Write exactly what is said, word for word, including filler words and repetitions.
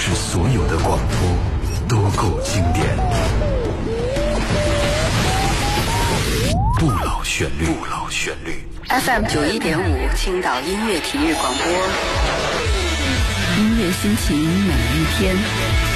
是所有的广播都够经典。不老旋律，不老旋律。 F M 九一点五，青岛音乐体育广播，音乐心情每一天。